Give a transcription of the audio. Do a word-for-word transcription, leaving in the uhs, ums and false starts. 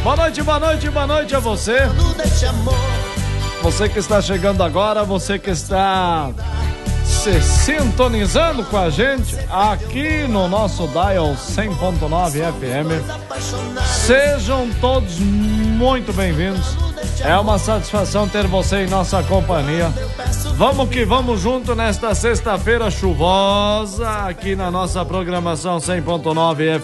Boa noite, boa noite, boa noite a você. Você que está chegando agora, você que está se sintonizando com a gente aqui no nosso Dial cem ponto nove F M. Sejam todos muito bem-vindos. É uma satisfação ter você em nossa companhia. Vamos que vamos junto nesta sexta-feira chuvosa aqui na nossa programação cem ponto nove F M.